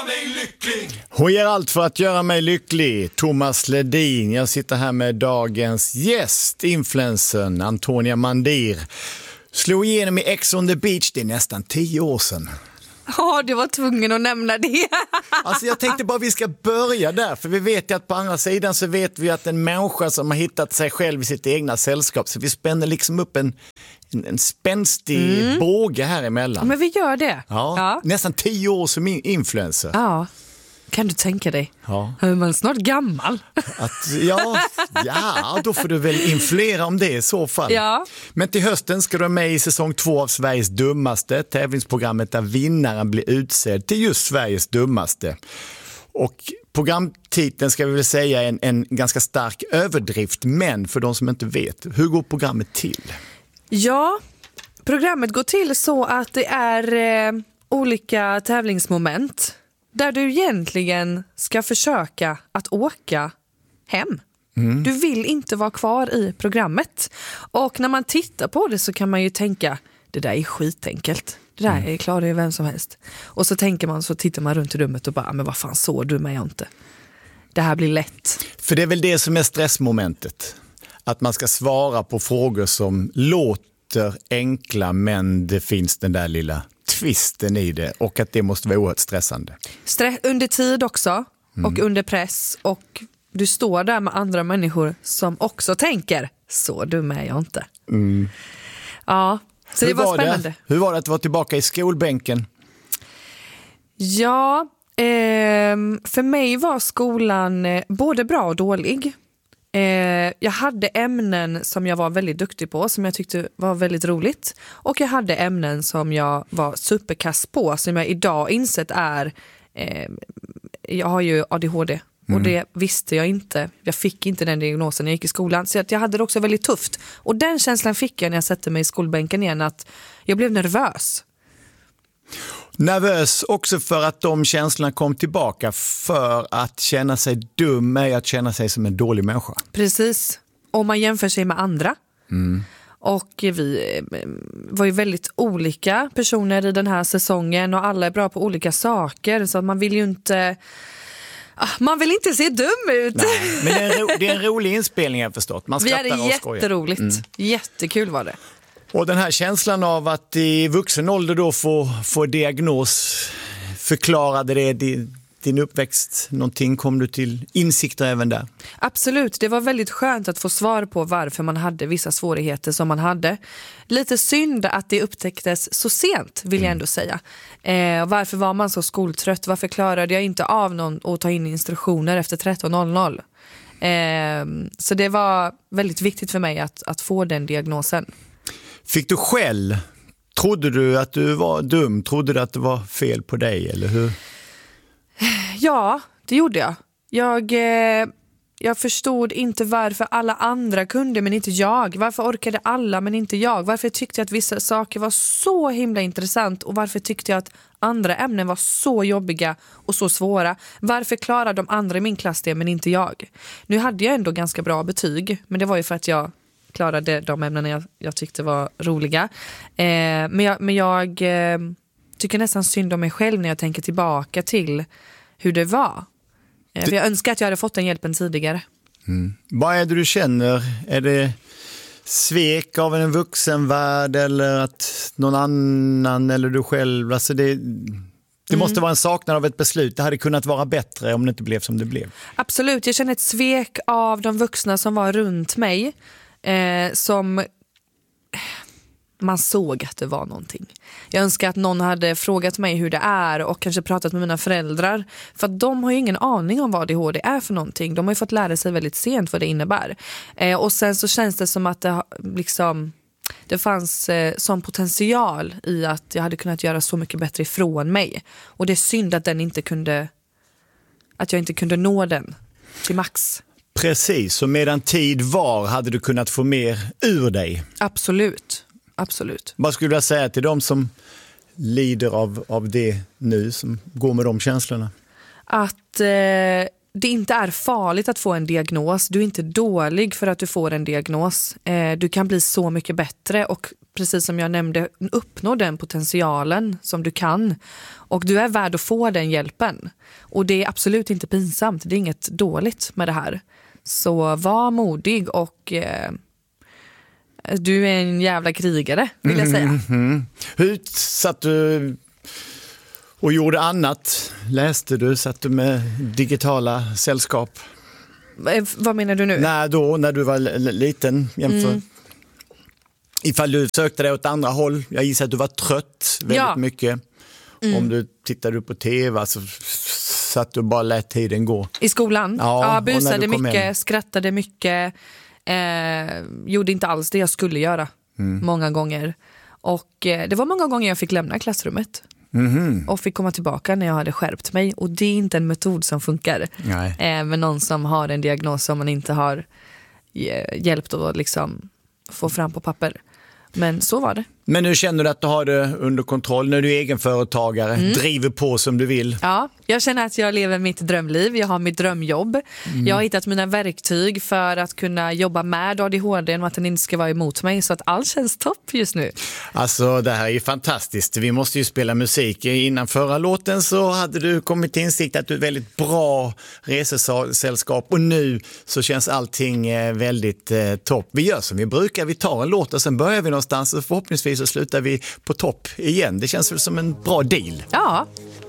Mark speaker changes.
Speaker 1: mig lycklig.
Speaker 2: Hon ger allt för att göra mig lycklig. Thomas Ledin. Jag sitter här med dagens gäst, influencern Antonia Mandir. Slog igenom i Ex on the Beach, det är nästan 10 år sedan.
Speaker 3: Ja, du var tvungen att nämna det.
Speaker 2: Alltså jag tänkte bara vi ska börja där, för vi vet ju att på andra sidan så vet vi att en människa som har hittat sig själv i sitt egna sällskap, så vi spänner liksom upp en spänstig båge här emellan.
Speaker 3: Men vi gör det.
Speaker 2: Ja. Nästan 10 år som influencer.
Speaker 3: Ja. Kan du tänka dig?
Speaker 2: Ja.
Speaker 3: Är man snart gammal?
Speaker 2: Ja, då får du väl influera om det i så fall.
Speaker 3: Ja.
Speaker 2: Men till hösten ska du vara med i säsong 2 av Sveriges dummaste, tävlingsprogrammet där vinnaren blir utsedd till just Sveriges dummaste. Och programtiteln ska vi väl säga är en ganska stark överdrift, men för de som inte vet, hur går programmet till?
Speaker 3: Ja, programmet går till så att det är olika tävlingsmoment där du egentligen ska försöka att åka hem. Du vill inte vara kvar i programmet. Och när man tittar på det så kan man ju tänka, det där är skitenkelt. Det där klarar ju vem som helst. Och så tänker man, så tittar man runt i rummet och bara, men vad fan, så dum är jag inte. Det här blir lätt.
Speaker 2: För det är väl det som är stressmomentet. Att man ska svara på frågor som låter enkla, men det finns den där lilla twisten i det, och att det måste vara oerhört stressande.
Speaker 3: Under tid också, och under press, och du står där med andra människor som också tänker, så dum är jag inte. Ja, så det var spännande.
Speaker 2: Hur var det att vara tillbaka i skolbänken?
Speaker 3: Ja, för mig var skolan både bra och dålig. Jag hade ämnen som jag var väldigt duktig på, som jag tyckte var väldigt roligt. Och jag hade ämnen som jag var superkass på, som jag idag insett är... jag har ju ADHD och det visste jag inte. Jag fick inte den diagnosen när jag gick i skolan. Så att jag hade det också väldigt tufft. Och den känslan fick jag när jag satte mig i skolbänken igen, att jag blev nervös.
Speaker 2: Nervös också för att de känslorna kom tillbaka, för att känna sig dum är att känna sig som en dålig människa.
Speaker 3: Precis, om man jämför sig med andra. Och vi var ju väldigt olika personer i den här säsongen, och alla är bra på olika saker, så att man vill ju inte... Man vill inte se dum ut.
Speaker 2: Nej, men det är en rolig inspelning, jag förstått. Man skrattar och skojar.
Speaker 3: Vi hade jätteroligt. Jättekul var det.
Speaker 2: Och den här känslan av att i vuxen ålder då få diagnos, förklarade det din uppväxt någonting? Kom du till insikter även där?
Speaker 3: Absolut, det var väldigt skönt att få svar på varför man hade vissa svårigheter som man hade. Lite synd att det upptäcktes så sent, vill jag ändå säga. Varför var man så skoltrött? Varför klarade jag inte av någon att ta in instruktioner efter 13:00? Så det var väldigt viktigt för mig att få den diagnosen. Fick du skäll?
Speaker 2: Trodde du att du var dum? Trodde du att det var fel på dig, eller hur?
Speaker 3: Ja, det gjorde jag. Jag förstod inte varför alla andra kunde men inte jag. Varför orkade alla men inte jag? Varför tyckte jag att vissa saker var så himla intressant, och varför tyckte jag att andra ämnen var så jobbiga och så svåra? Varför klarade de andra i min klass det men inte jag? Nu hade jag ändå ganska bra betyg, men det var ju för att jag klarade de ämnen jag tyckte var roliga. Men jag tycker nästan synd om mig själv när jag tänker tillbaka till hur det var. För jag önskar att jag hade fått den hjälpen tidigare.
Speaker 2: Vad är det du känner? Är det svek av en vuxenvärld, eller att någon annan eller du själv? Alltså det måste vara en saknad av ett beslut. Det hade kunnat vara bättre om det inte blev som det blev.
Speaker 3: Absolut, jag känner ett svek av de vuxna som var runt mig. Som man såg att det var någonting. Jag önskar att någon hade frågat mig hur det är, och kanske pratat med mina föräldrar, för att de har ju ingen aning om vad ADHD är för någonting. De har ju fått lära sig väldigt sent vad det innebär. Och sen så känns det som att det fanns sån potential i att jag hade kunnat göra så mycket bättre ifrån mig. Och det är synd att jag inte kunde nå den till max.
Speaker 2: Precis, så medan tid var hade du kunnat få mer ur dig.
Speaker 3: Absolut.
Speaker 2: Vad skulle jag säga till de som lider av det nu, som går med de känslorna?
Speaker 3: Att det inte är farligt att få en diagnos. Du är inte dålig för att du får en diagnos. Du kan bli så mycket bättre, och precis som jag nämnde, uppnå den potentialen som du kan. Och du är värd att få den hjälpen. Och det är absolut inte pinsamt. Det är inget dåligt med det här. Så var modig och du är en jävla krigare, vill jag säga.
Speaker 2: Hur satt du och gjorde annat? Läste du? Satt du med digitala sällskap?
Speaker 3: Vad menar du nu?
Speaker 2: När du var liten jämför. Ifall du sökte dig åt andra håll. Jag gissar att du var trött väldigt mycket. Om du tittade på tv så satt du bara lät tiden gå.
Speaker 3: I skolan? Ja, busade mycket,
Speaker 2: hem.
Speaker 3: skrattade mycket. Gjorde inte alls det jag skulle göra. Många gånger. Och det var många gånger jag fick lämna klassrummet. Och fick komma tillbaka när jag hade skärpt mig. Och det är inte en metod som funkar. Med någon som har en diagnos som man inte har hjälpt att liksom få fram på papper. Men så var det.
Speaker 2: Men nu känner du att du har det under kontroll när du är egenföretagare, driver på som du vill?
Speaker 3: Ja, jag känner att jag lever mitt drömliv. Jag har mitt drömjobb. Jag har hittat mina verktyg för att kunna jobba med ADHD och att den inte ska vara emot mig. Så att allt känns topp just nu.
Speaker 2: Alltså det här är ju fantastiskt. Vi måste ju spela musik. Innan förra låten så hade du kommit till insikt att du är väldigt bra resesällskap. Och nu så känns allting väldigt topp. Vi gör som vi brukar. Vi tar en låt och sen börjar vi någonstans och förhoppningsvis så slutar vi på topp igen. Det känns väl som en bra deal.
Speaker 3: Ja,